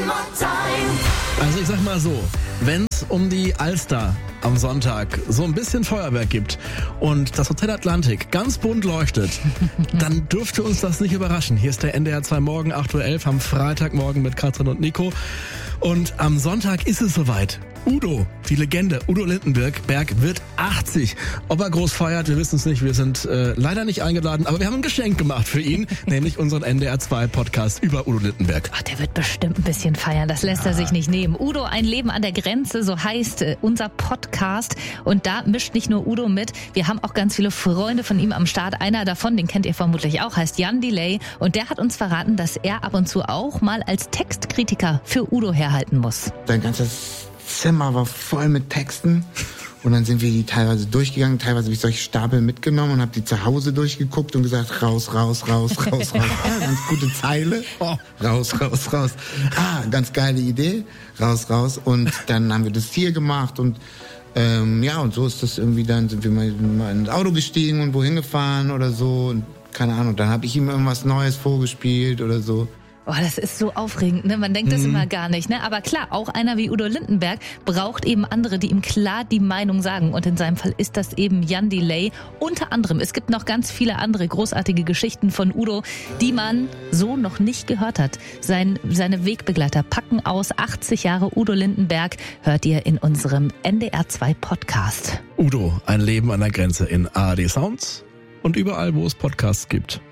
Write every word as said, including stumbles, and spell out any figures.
Also ich sag mal so, wenn es um die Alster am Sonntag so ein bisschen Feuerwerk gibt und das Hotel Atlantik ganz bunt leuchtet, dann dürfte uns das nicht überraschen. Hier ist der N D R zwei Morgen, acht Uhr elf am Freitagmorgen mit Katrin und Nico. Und am Sonntag ist es soweit. Udo, die Legende, Udo Lindenberg Berg wird achtzig. Ob er groß feiert, wir wissen es nicht. Wir sind äh, leider nicht eingeladen, aber wir haben ein Geschenk gemacht für ihn, nämlich unseren N D R zwei Podcast über Udo Lindenberg. Ach, der wird bestimmt ein bisschen feiern, das lässt ja. er sich nicht nehmen. Udo, ein Leben an der Grenze, so heißt äh, unser Podcast. Und da mischt nicht nur Udo mit, wir haben auch ganz viele Freunde von ihm am Start. Einer davon, den kennt ihr vermutlich auch, heißt Jan Delay. Und der hat uns verraten, dass er ab und zu auch mal als Textkritiker für Udo herhalten muss. Dein ganzes Zimmer war voll mit Texten und dann sind wir die teilweise durchgegangen, teilweise habe ich solche Stapel mitgenommen und habe die zu Hause durchgeguckt und gesagt, raus, raus, raus, raus, raus. Ah, ganz gute Zeile. Oh, raus, raus, raus. Ah, ganz geile Idee. Raus, raus. Und dann haben wir das hier gemacht und ähm, ja, und so ist das irgendwie, dann sind wir mal, mal ins Auto gestiegen und wohin gefahren oder so und keine Ahnung, dann habe ich ihm irgendwas Neues vorgespielt oder so. Oh, das ist so aufregend, ne? Man denkt das mhm. immer gar nicht, ne? Aber klar, auch einer wie Udo Lindenberg braucht eben andere, die ihm klar die Meinung sagen. Und in seinem Fall ist das eben Jan Delay. Unter anderem, es gibt noch ganz viele andere großartige Geschichten von Udo, die man so noch nicht gehört hat. Sein, seine Wegbegleiter packen aus. achtzig Jahre Udo Lindenberg hört ihr in unserem N D R zwei Podcast. Udo, ein Leben an der Grenze in A R D Sounds und überall, wo es Podcasts gibt.